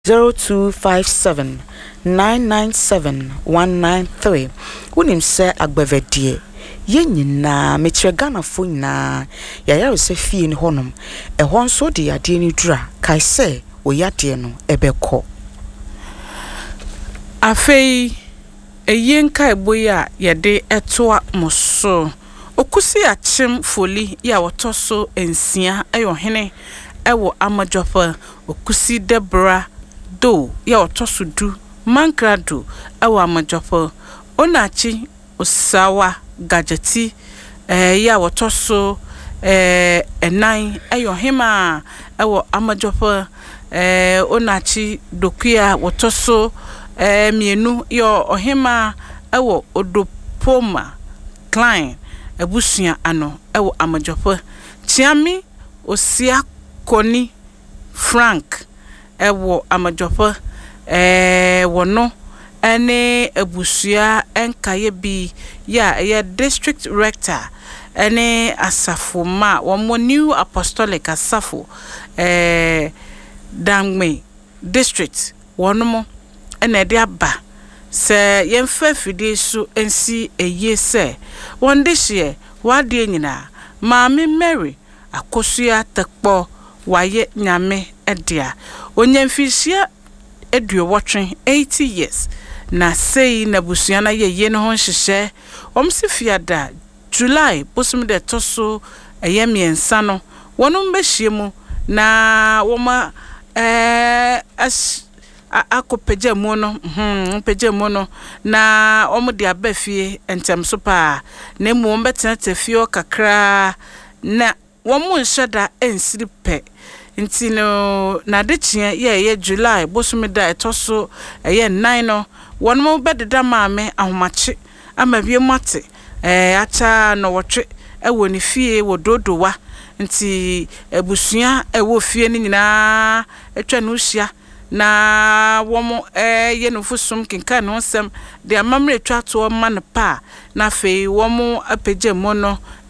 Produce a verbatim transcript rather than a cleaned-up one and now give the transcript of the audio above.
zero two five seven nine nine seven one nine three. Wonim se agbevedie ye nyina metre Ghana fo nyina ya ya se fie ni honom e hon so de ade ni dura kai se oyade no ebekọ afei eyenka eboya yede etoa moso okusi achim foli ya wotoso ensia eyo hene ewo amajopa okusi Debra do ya wotoso du mankrado ewo amajopa onachi osawa gadgeti eh ya wotoso eh enan eyo hema ewo amajopa eh onachi dokuya wotoso eh mienu yo ohema ewo odopoma Klein ebusuya ano ewo amajopa chiami osia koni Frank ewo amajopa eh wono ene ebusuya enkaye bi ya ya district rector ene asafo ma womo New Apostolic asafo eh Dangme district wono ene de aba se yemfa fide so ensi eye se wonde hye wade nyina maami Mary akosua tekpo waye nyame edia onyemfisia eduo wotwen eighty years na sei na busua na yeye no ho hyehye omsifiada July posum de toso eyemiensa no wonum behie mu na woma eh as akopeje mu no mhm peje mu no na omo de abafie entem so pa na mu ombetena tefie kakra na womu nshada ensiri pe nti no na de chie ye ye July bosumi da etoso eye nine no wonmo bededa maame ahomache amabie mate eh acha no wotwe ewo ni fie wododowa nti ebusua ewo fie ni nyina etwa no hia na womo eh ye no fusum kinka no sem de amamre etwa to man pa na fei womo apeje mo no